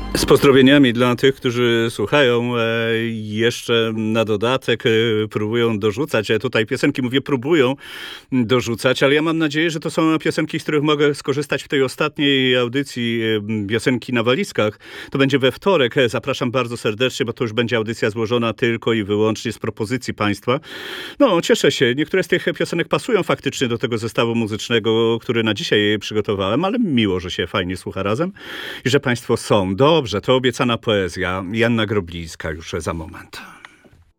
Z pozdrowieniami dla tych, którzy słuchają, jeszcze na dodatek próbują dorzucać. Tutaj piosenki, mówię, próbują dorzucać, ale ja mam nadzieję, że to są piosenki, z których mogę skorzystać w tej ostatniej audycji Piosenki na walizkach. To będzie we wtorek. Zapraszam bardzo serdecznie, bo to już będzie audycja złożona tylko i wyłącznie z propozycji państwa. No, cieszę się. Niektóre z tych piosenek pasują faktycznie do tego zestawu muzycznego, który na dzisiaj przygotowałem, ale miło, że się fajnie słucha razem i że państwo są. Dobrze, to obiecana poezja. Joanna Groblińska już za moment.